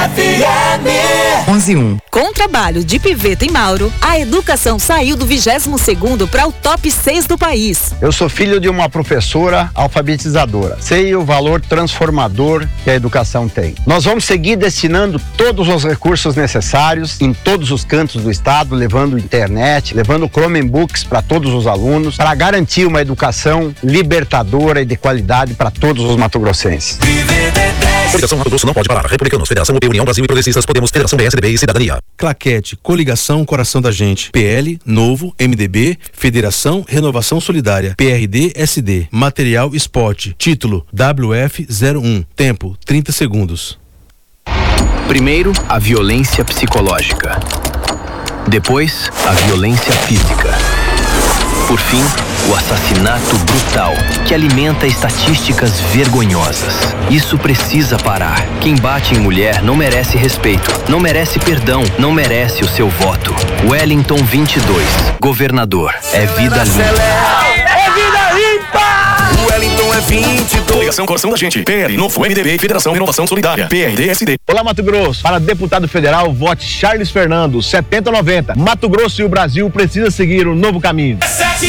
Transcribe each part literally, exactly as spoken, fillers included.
F M. onze e um. Com o trabalho de Piveta e Mauro, a educação saiu do vigésimo segundo para o top seis do país. Eu sou filho de uma professora alfabetizadora. Sei o valor transformador que a educação tem. Nós vamos seguir destinando todos os recursos necessários em todos os cantos do estado, levando internet, levando Chromebooks para todos os alunos, para garantir uma educação libertadora e de qualidade para todos os matogrossenses. Coligação Mato Grosso não pode parar. Republicanos, Federação U P, União Brasil e Progressistas, Podemos, Federação P S D B e Cidadania. Claquete, Coligação Coração da Gente, P L, Novo, M D B, Federação Renovação Solidária, P R D S D, Material Spot, título W F zero um, tempo trinta segundos. Primeiro, a violência psicológica. Depois, a violência física. Por fim, o assassinato brutal, que alimenta estatísticas vergonhosas. Isso precisa parar. Quem bate em mulher não merece respeito, não merece perdão, não merece o seu voto. Wellington vinte e dois, governador. É vida limpa. É vida limpa! O Wellington é vinte e dois. Coligação Coração da Gente, P L, Novo, M D B, Federação Renovação Solidária, P R D S D. Olá, Mato Grosso. Para deputado federal, vote Charles Fernando, setenta noventa. Mato Grosso e o Brasil precisam seguir um novo caminho.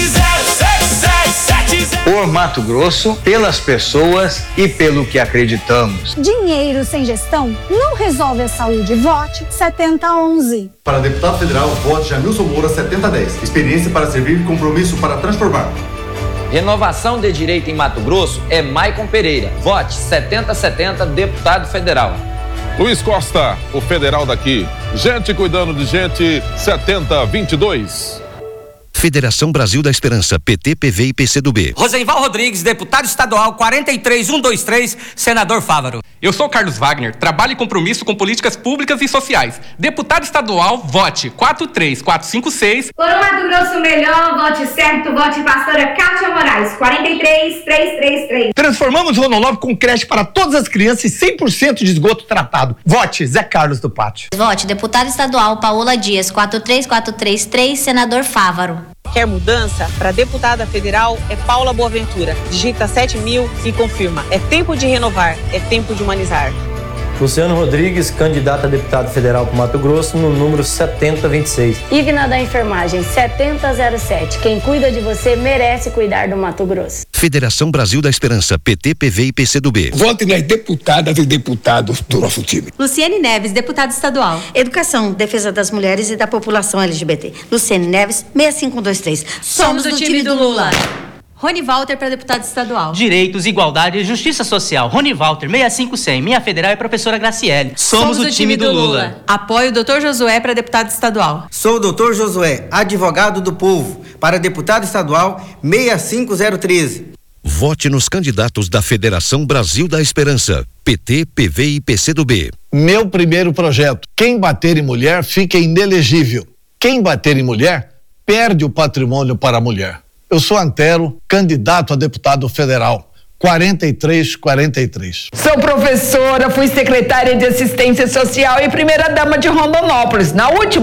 Por Mato Grosso, pelas pessoas e pelo que acreditamos. Dinheiro sem gestão não resolve a saúde. Vote setenta onze. Para deputado federal, vote Jamilson Moura setenta dez. Experiência para servir, compromisso para transformar. Renovação de direito em Mato Grosso é Maicon Pereira. Vote setenta setenta, deputado federal. Luiz Costa, o federal daqui. Gente cuidando de gente, setenta vinte e dois. Federação Brasil da Esperança, P T, P V e P C do B. Rosenval Rodrigues, deputado estadual, quarenta e três mil cento e vinte e três, senador Fávaro. Eu sou Carlos Wagner, trabalho e compromisso com políticas públicas e sociais. Deputado estadual, vote quatro três quatro cinco seis. Por um Mato Grosso melhor, vote certo, vote pastora Kátia Moraes, quarenta e três mil trezentos e trinta e três. Transformamos Rondonópolis com creche para todas as crianças e cem por cento de esgoto tratado. Vote Zé Carlos do Pátio. Vote deputado estadual Paola Dias, quatro três quatro três três, senador Fávaro. Quer mudança? Para deputada federal é Paula Boaventura. Digita sete mil e confirma. É tempo de renovar, é tempo de humanizar. Luciano Rodrigues, candidato a deputado federal para Mato Grosso, no número setenta vinte e seis. Igna da Enfermagem, setenta zero sete. Quem cuida de você merece cuidar do Mato Grosso. Federação Brasil da Esperança, P T, P V e P C do B. Vote nas deputadas e deputados do nosso time. Luciane Neves, deputada estadual. Educação, defesa das mulheres e da população L G B T. Luciane Neves, seis cinco um dois três. Somos, Somos do, do time do Lula. Rony Walter para deputado estadual. Direitos, igualdade e justiça social. Rony Walter, seis cinco cem. Minha federal é professora Graciele. Somos, Somos o time, time do Lula. Lula. Apoio o doutor Josué para deputado estadual. Sou o doutor Josué, advogado do povo. Para deputado estadual, seis cinco zero um três. Vote nos candidatos da Federação Brasil da Esperança, P T, P V e P C do B. Meu primeiro projeto. Quem bater em mulher fica inelegível. Quem bater em mulher perde o patrimônio para a mulher. Eu sou Antero, candidato a deputado federal, quarenta e três quarenta e três. Sou professora, fui secretária de assistência social e primeira dama de Rondonópolis. Na última